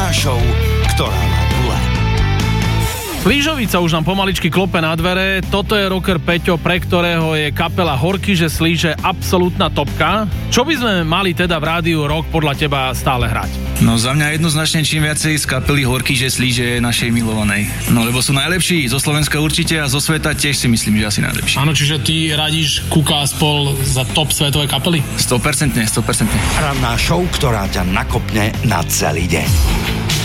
Ranná show, ktorá má gule. Slížovica už nám pomaličky klope na dvere. Toto je rocker Peťo, pre ktorého je kapela Horky, že Slíže absolútna topka. Čo by sme mali teda v rádiu Rock podľa teba stále hrať? No za mňa jednoznačne čím viacej z kapely Horky, že Slíže našej milovanej. No lebo sú najlepší, zo Slovenska určite a zo sveta tiež si myslím, že asi najlepší. Áno, čiže ty radíš Kuka a spol za top svetovej kapely? 100%. Ranná show, ktorá ťa nakopne na celý deň.